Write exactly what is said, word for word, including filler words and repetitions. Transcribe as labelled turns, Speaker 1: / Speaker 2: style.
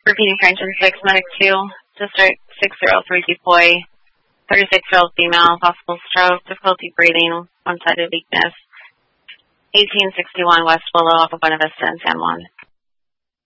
Speaker 1: Repeating Franklin six, Medic two, District six zero three deploy, thirty-six-year-old female, possible stroke, difficulty breathing, one-sided weakness, eighteen sixty-one West Willow off of Buena Vista in San Juan.